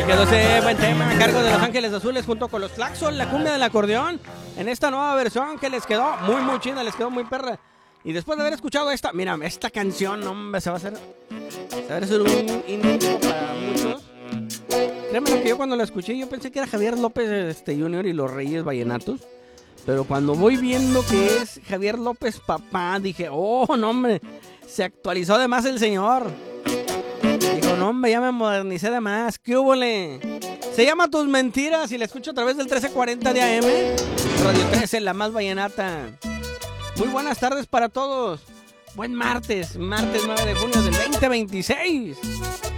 Quedó ese buen tema a cargo de Los Ángeles Azules junto con los Claxon, la cumbia del acordeón, en esta nueva versión que les quedó muy chida, les quedó muy perra. Y después de haber escuchado esta, mira, esta canción, hombre, se va a hacer un indie para muchos. Créeme lo que yo cuando la escuché, yo pensé que era Javier López Jr. y los Reyes Vallenatos. Pero cuando voy viendo que es Javier López papá, dije, oh, no, hombre, se actualizó de más el señor. Dijo, no, hombre, ya me modernicé de más. ¿Qué húbole? Se llama Tus Mentiras y la escucho a través del 1340 de AM. Radio 13, la más vallenata. Muy buenas tardes para todos. Buen martes 9 de junio del 2026.